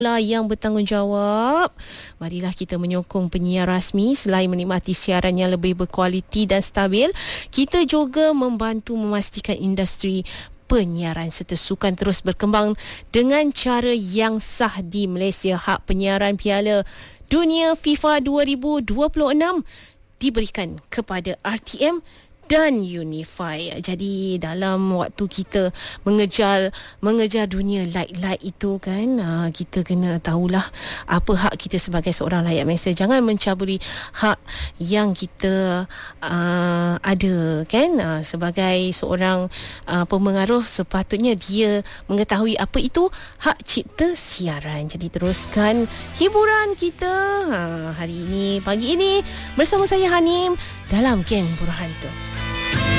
yang bertanggungjawab. Marilah kita menyokong penyiar rasmi. Selain menikmati siaran yang lebih berkualiti dan stabil, kita juga membantu memastikan industri penyiaran serta sukan terus berkembang dengan cara yang sah di Malaysia. Hak penyiaran Piala Dunia FIFA 2026 diberikan kepada RTM dan Unify. Jadi dalam waktu kita mengejar dunia like itu kan, kita kena tahulah apa hak kita sebagai seorang rakyat Malaysia. Jangan mencaburi hak yang kita ada kan. Sebagai seorang pemengaruh, sepatutnya dia mengetahui apa itu hak cipta siaran. Jadi teruskan hiburan kita hari ini, pagi ini bersama saya Hanim dalam Geng Burhanto.